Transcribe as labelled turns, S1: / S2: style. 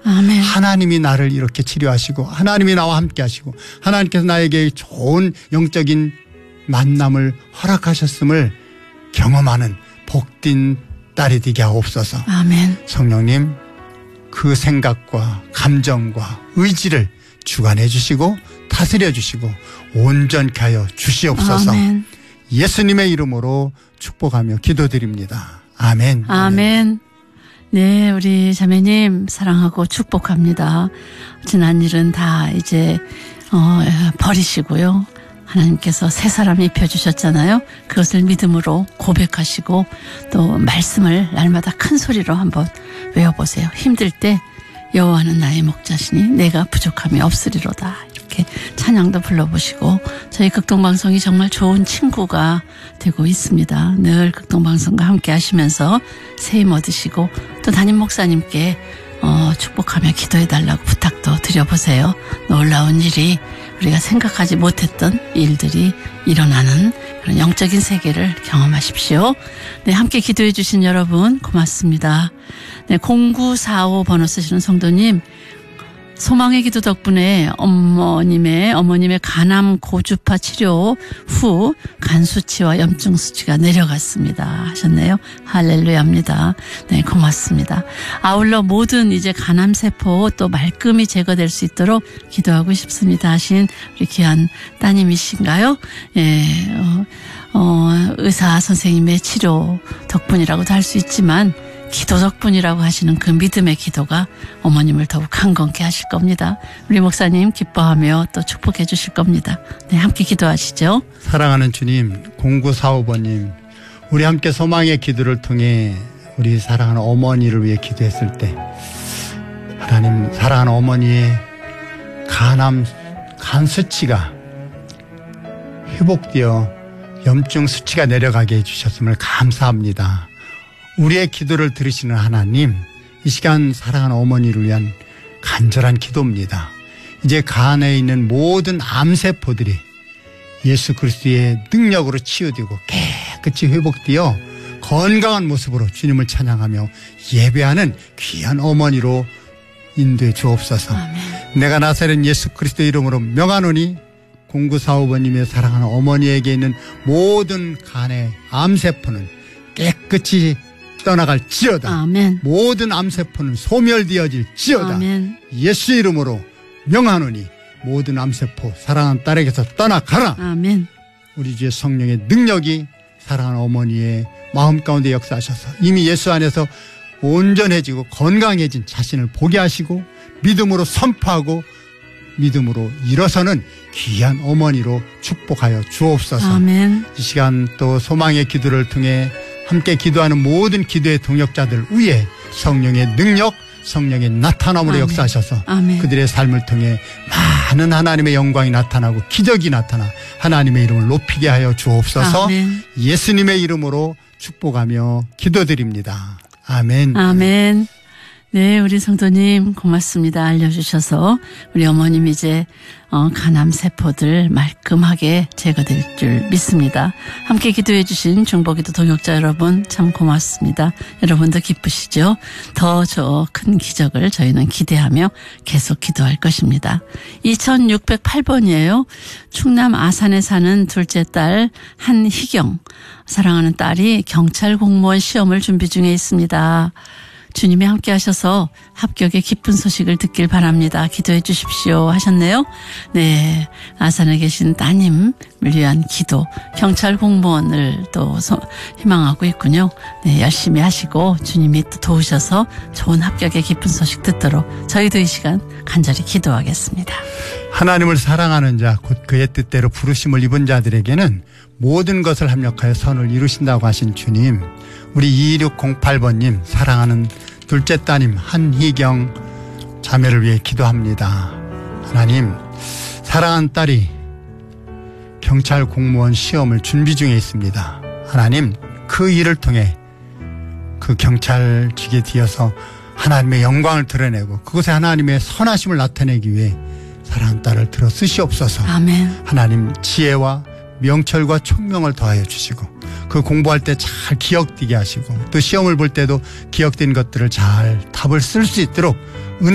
S1: 아멘.
S2: 하나님이 나를 이렇게 치료하시고 하나님이 나와 함께 하시고 하나님께서 나에게 좋은 영적인 만남을 허락하셨음을 경험하는 복된 딸이 되게 하옵소서.
S1: 아멘.
S2: 성령님, 그 생각과 감정과 의지를 주관해 주시고 다스려 주시고 온전케 하여 주시옵소서.
S1: 아멘.
S2: 예수님의 이름으로 축복하며 기도드립니다. 아멘.
S1: 아멘. 네, 우리 자매님 사랑하고 축복합니다. 지난 일은 다 이제 버리시고요. 하나님께서 새 사람 입혀주셨잖아요. 그것을 믿음으로 고백하시고 또 말씀을 날마다 큰 소리로 한번 외워보세요. 힘들 때 여호와는 나의 목자시니 내가 부족함이 없으리로다. 이렇게 찬양도 불러보시고 저희 극동방송이 정말 좋은 친구가 되고 있습니다. 늘 극동방송과 함께 하시면서 세임 얻으시고 또 담임 목사님께 축복하며 기도해달라고 부탁도 드려보세요. 놀라운 일이 우리가 생각하지 못했던 일들이 일어나는 그런 영적인 세계를 경험하십시오. 네, 함께 기도해 주신 여러분 고맙습니다. 네, 0945 번호 쓰시는 성도님, 소망의 기도 덕분에 어머님의 간암 고주파 치료 후 간 수치와 염증 수치가 내려갔습니다 하셨네요. 할렐루야입니다. 네, 고맙습니다. 아울러 모든 이제 간암 세포 또 말끔히 제거될 수 있도록 기도하고 싶습니다 하신 우리 귀한 따님이신가요? 예, 의사 선생님의 치료 덕분이라고도 할 수 있지만 기도 덕분이라고 하시는 그 믿음의 기도가 어머님을 더욱 강건케 하실 겁니다. 우리 목사님 기뻐하며 또 축복해 주실 겁니다. 네, 함께 기도하시죠.
S2: 사랑하는 주님, 0945번님, 우리 함께 소망의 기도를 통해 우리 사랑하는 어머니를 위해 기도했을 때 하나님, 사랑하는 어머니의 간 수치가 회복되어 염증 수치가 내려가게 해주셨음을 감사합니다. 우리의 기도를 들으시는 하나님, 이 시간 사랑하는 어머니를 위한 간절한 기도입니다. 이제 간에 있는 모든 암세포들이 예수 그리스도의 능력으로 치유되고 깨끗이 회복되어 건강한 모습으로 주님을 찬양하며 예배하는 귀한 어머니로 인도해 주옵소서.
S1: 아멘.
S2: 내가 나사렛 예수 그리스도 이름으로 명하노니 0945번님의 사랑하는 어머니에게 있는 모든 간의 암세포는 깨끗이 떠나갈지어다.
S1: 아멘.
S2: 모든 암세포는 소멸되어질지어다.
S1: 아멘.
S2: 예수 이름으로 명하노니 모든 암세포 사랑하는 딸에게서 떠나가라.
S1: 아멘.
S2: 우리 주의 성령의 능력이 사랑하는 어머니의 마음 가운데 역사하셔서 이미 예수 안에서 온전해지고 건강해진 자신을 보게 하시고 믿음으로 선포하고 믿음으로 일어서는 귀한 어머니로 축복하여 주옵소서.
S1: 아멘.
S2: 이 시간 또 소망의 기도를 통해 함께 기도하는 모든 기도의 동역자들 위에 성령의 능력, 성령의 나타남으로
S1: 아멘.
S2: 역사하셔서
S1: 아멘.
S2: 그들의 삶을 통해 많은 하나님의 영광이 나타나고 기적이 나타나 하나님의 이름을 높이게 하여 주옵소서.
S1: 아멘.
S2: 예수님의 이름으로 축복하며 기도드립니다. 아멘.
S1: 아멘. 네, 우리 성도님 고맙습니다. 알려주셔서 우리 어머님 이제 간암세포들 말끔하게 제거될 줄 믿습니다. 함께 기도해 주신 중보기도 동역자 여러분 참 고맙습니다. 여러분도 기쁘시죠? 더 저 큰 기적을 저희는 기대하며 계속 기도할 것입니다. 2608번이에요. 충남 아산에 사는 둘째 딸 한희경, 사랑하는 딸이 경찰 공무원 시험을 준비 중에 있습니다. 주님이 함께 하셔서 합격의 기쁜 소식을 듣길 바랍니다. 기도해 주십시오 하셨네요. 네, 아산에 계신 따님을 위한 기도, 경찰 공무원을 또 희망하고 있군요. 네, 열심히 하시고 주님이 또 도우셔서 좋은 합격의 기쁜 소식 듣도록 저희도 이 시간 간절히 기도하겠습니다.
S2: 하나님을 사랑하는 자, 곧 그의 뜻대로 부르심을 입은 자들에게는 모든 것을 합력하여 선을 이루신다고 하신 주님, 우리 2608번님 사랑하는 둘째 따님 한희경 자매를 위해 기도합니다. 하나님, 사랑하는 딸이 경찰 공무원 시험을 준비 중에 있습니다. 하나님, 그 일을 통해 그 경찰직에 뒤어서 하나님의 영광을 드러내고 그곳에 하나님의 선하심을 나타내기 위해 사랑하는 딸을 들어 쓰시옵소서.
S1: 아멘.
S2: 하나님, 지혜와 명철과 총명을 더하여 주시고 그 공부할 때 잘 기억되게 하시고 또 시험을 볼 때도 기억된 것들을 잘 답을 쓸 수 있도록